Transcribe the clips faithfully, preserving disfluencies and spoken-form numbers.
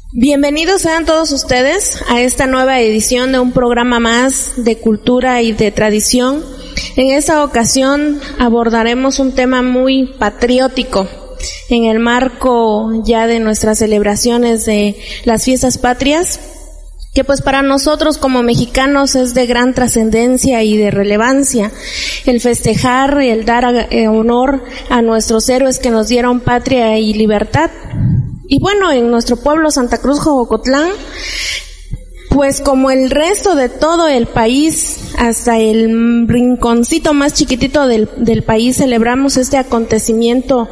Bienvenidos sean todos ustedes a esta nueva edición de un programa más de cultura y de tradición. En esta ocasión abordaremos un tema muy patriótico en el marco ya de nuestras celebraciones de las fiestas patrias, que pues para nosotros como mexicanos es de gran trascendencia y de relevancia el festejar y el dar honor a nuestros héroes que nos dieron patria y libertad. Y bueno, en nuestro pueblo Santa Cruz Jococotlán, pues como el resto de todo el país, hasta el rinconcito más chiquitito del, del país, celebramos este acontecimiento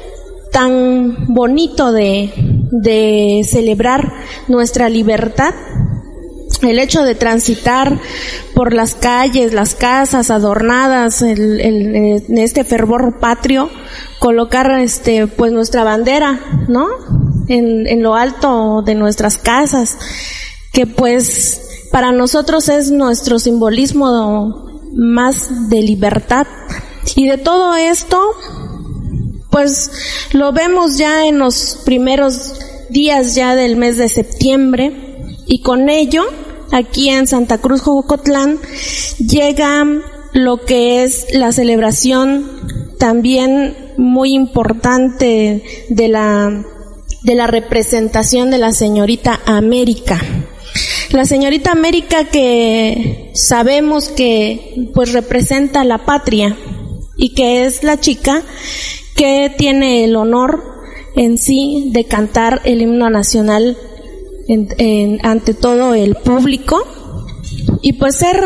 tan bonito de, de celebrar nuestra libertad. El hecho de transitar por las calles, las casas adornadas, el, el, en este fervor patrio, colocar este, pues nuestra bandera, ¿no? En, en lo alto de nuestras casas, que pues para nosotros es nuestro simbolismo más de libertad. Y de todo esto, pues lo vemos ya en los primeros días ya del mes de septiembre, y con ello, aquí en Santa Cruz Jococotlán, llega lo que es la celebración también muy importante de la de la representación de la señorita América. La señorita América, que sabemos que pues representa la patria y que es la chica que tiene el honor en sí de cantar el himno nacional en, en, ante todo el público, y pues ser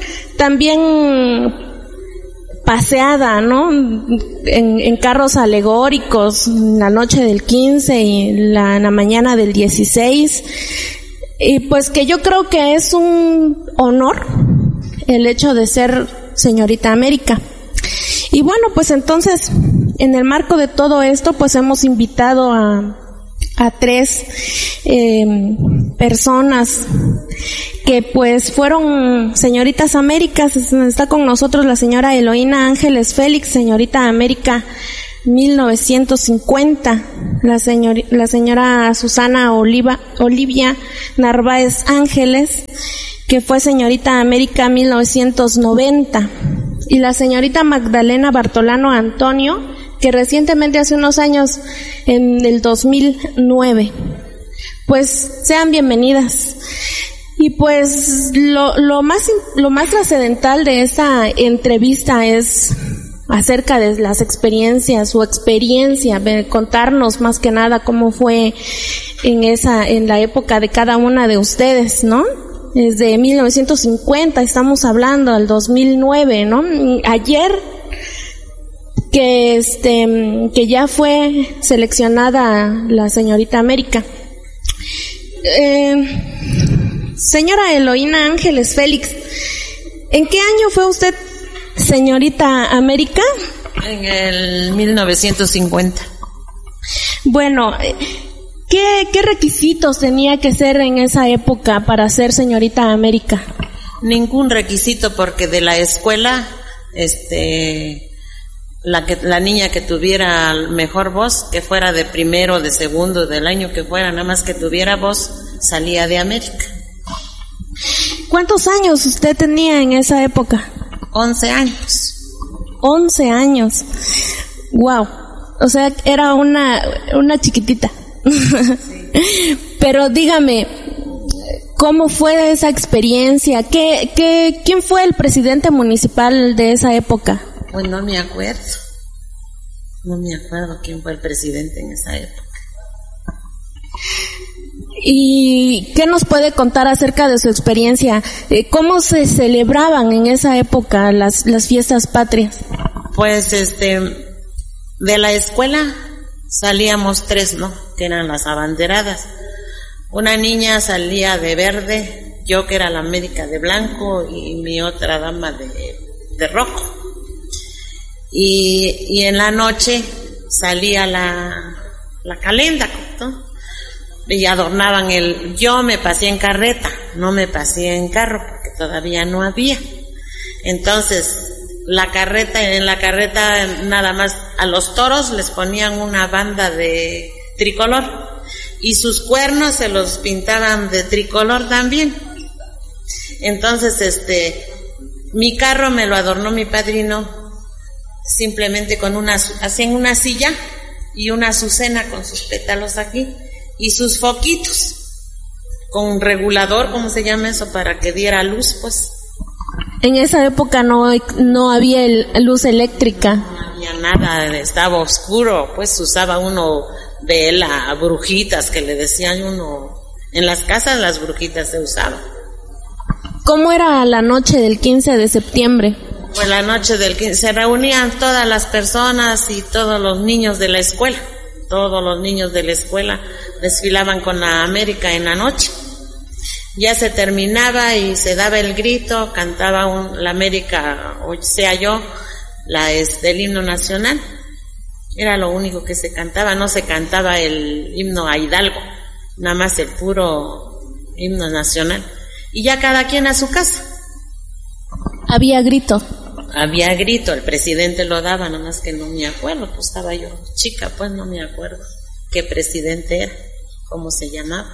también paseada, ¿no? En, en carros alegóricos, la noche del quince y la, la mañana del dieciséis, y pues que yo creo que es un honor el hecho de ser señorita América. Y bueno, pues entonces, en el marco de todo esto, pues hemos invitado a, a tres eh, personas que pues fueron señoritas Américas. Está con nosotros la señora Eloína Ángeles Félix, señorita América mil novecientos cincuenta, la, señor, la señora Susana Oliva, Olivia Narváez Ángeles, que fue señorita América mil novecientos noventa, y la señorita Magdalena Bartolano Antonio, que recientemente, hace unos años, en el dos mil nueve. Pues sean bienvenidas. Y pues lo, lo más, lo más trascendental de esta entrevista es acerca de las experiencias, su experiencia, contarnos más que nada cómo fue en esa, en la época de cada una de ustedes, ¿no? Desde mil novecientos cincuenta estamos hablando, al dos mil nueve, ¿no? Ayer, que este, que ya fue seleccionada la señorita América. Eh, Señora Eloína Ángeles Félix, ¿en qué año fue usted señorita América? En el mil novecientos cincuenta. Bueno, ¿qué, qué requisitos tenía que ser en esa época para ser señorita América? Ningún requisito, porque de la escuela, este, la que, la niña que tuviera mejor voz, que fuera de primero, de segundo, del año que fuera, nada más que tuviera voz, salía de América. ¿Cuántos años usted tenía en esa época? Once años. Once años. Wow. O sea, era una, una chiquitita. Sí. Pero dígame, ¿cómo fue esa experiencia? ¿Qué, qué, quién fue el presidente municipal de esa época? Pues no me acuerdo. No me acuerdo quién fue el presidente en esa época. ¿Y qué nos puede contar acerca de su experiencia? ¿Cómo se celebraban en esa época las, las fiestas patrias? Pues este, de la escuela salíamos tres, ¿no? Que eran las abanderadas. Una niña salía de verde, yo que era la médica de blanco y mi otra dama de, de rojo. Y, y en la noche salía la, la calenda, ¿no? Y adornaban el, yo me pasé en carreta, no me pasé en carro porque todavía no había. Entonces, la carreta, en la carreta nada más a los toros les ponían una banda de tricolor y sus cuernos se los pintaban de tricolor también. Entonces, este, mi carro me lo adornó mi padrino simplemente con una, hacían una silla y una azucena con sus pétalos aquí y sus foquitos con un regulador, ¿cómo se llama eso? Para que diera luz, pues. En esa época no, no había el, luz eléctrica. No había nada, estaba oscuro, pues usaba uno vela, brujitas, que le decían uno, en las casas las brujitas se usaban. ¿Cómo era la noche del quince de septiembre? Pues la noche del quince, se reunían todas las personas y todos los niños de la escuela, todos los niños de la escuela desfilaban con la América en la noche. Ya se terminaba y se daba el grito, cantaba un, la América, o sea yo, la este, el himno nacional. Era lo único que se cantaba, no se cantaba el himno a Hidalgo, nada más el puro himno nacional. Y ya cada quien a su casa. Había grito. Había grito, el presidente lo daba, nada más que no me acuerdo, pues estaba yo chica, pues no me acuerdo qué presidente era, cómo se llamaba.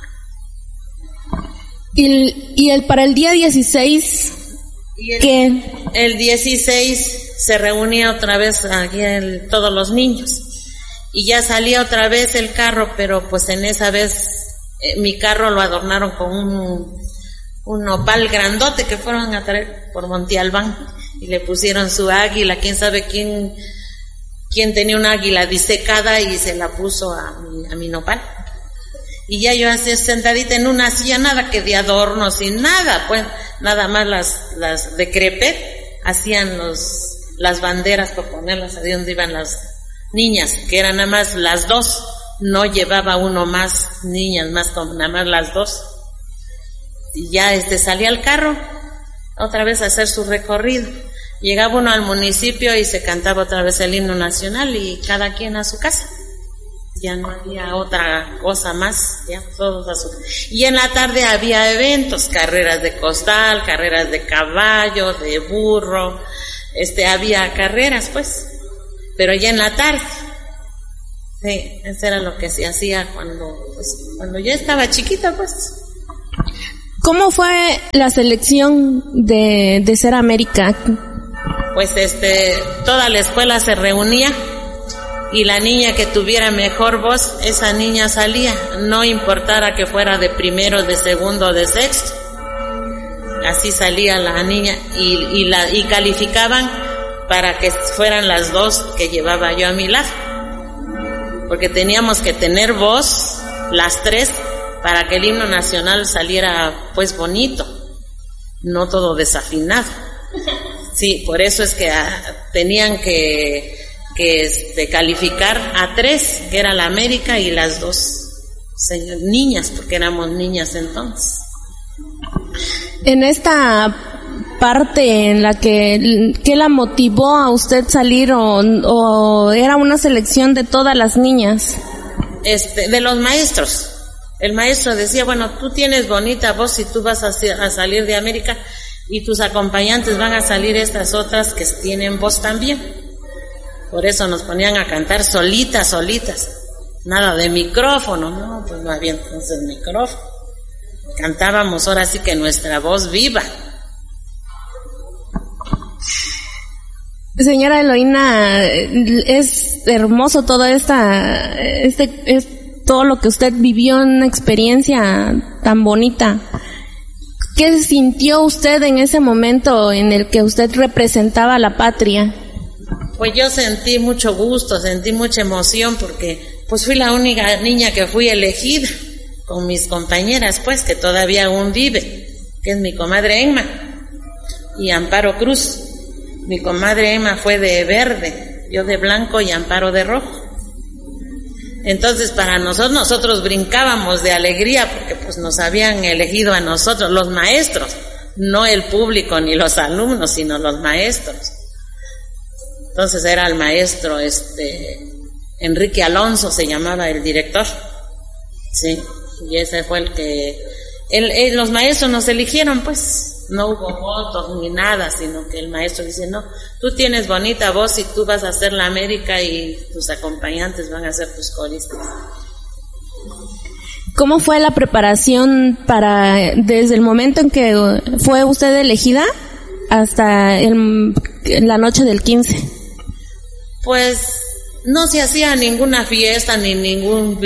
Y, y el para el día dieciséis, y el, ¿qué? El dieciséis se reunía otra vez aquí el, todos los niños y ya salía otra vez el carro, pero pues en esa vez eh, mi carro lo adornaron con un, un nopal grandote que fueron a traer por Monte Albán y le pusieron su águila, quién sabe quién quién tenía una águila disecada y se la puso a mi, a mi nopal. Y ya yo así sentadita en una silla, nada que de adornos y nada, pues nada más las las de crepet hacían los las banderas para ponerlas ahí donde iban las niñas, que eran nada más las dos, no llevaba uno más niñas, más con nada más las dos. Y ya este salía al carro otra vez a hacer su recorrido. Llegaba uno al municipio y se cantaba otra vez el himno nacional y cada quien a su casa. Ya no había otra cosa más, ya todos a su... Y en la tarde había eventos, carreras de costal, carreras de caballo, de burro, este, había carreras pues, pero ya en la tarde. Sí, eso era lo que se hacía cuando, pues, cuando yo estaba chiquita pues. ¿Cómo fue la selección de, de Ser América? Pues este, toda la escuela se reunía y la niña que tuviera mejor voz, esa niña salía, no importara que fuera de primero, de segundo, de sexto, así salía la niña y, y, la, y calificaban para que fueran las dos que llevaba yo a mi lado, porque teníamos que tener voz, las tres, para que el himno nacional saliera pues bonito, no todo desafinado. Sí, por eso es que ah, tenían que que este, calificar a tres, que era la América y las dos señor, niñas, porque éramos niñas entonces. En esta parte en la que, ¿qué la motivó a usted salir o, o era una selección de todas las niñas? Este, de los maestros. El maestro decía, bueno, tú tienes bonita voz y tú vas a, a salir de América y tus acompañantes van a salir estas otras que tienen voz también. Por eso nos ponían a cantar solitas, solitas. Nada de micrófono, no, pues no había entonces micrófono. Cantábamos ahora sí que nuestra voz viva. Señora Eloína, es hermoso todo esta, este, es todo lo que usted vivió en una experiencia tan bonita. ¿Qué sintió usted en ese momento en el que usted representaba a la patria? Pues yo sentí mucho gusto, sentí mucha emoción porque pues fui la única niña que fui elegida con mis compañeras pues que todavía aún vive, que es mi comadre Emma y Amparo Cruz. Mi comadre Emma fue de verde, yo de blanco y Amparo de rojo. Entonces para nosotros, nosotros brincábamos de alegría porque pues nos habían elegido a nosotros, los maestros, no el público ni los alumnos, sino los maestros. Entonces era el maestro este Enrique Alonso, se llamaba el director, sí, y ese fue el que, él, él, los maestros nos eligieron pues, no hubo votos ni nada, sino que el maestro dice, no, tú tienes bonita voz y tú vas a hacer la América y tus acompañantes van a ser tus coristas. ¿Cómo fue la preparación para, desde el momento en que fue usted elegida hasta el, la noche del quince? Pues no se hacía ninguna fiesta ni ningún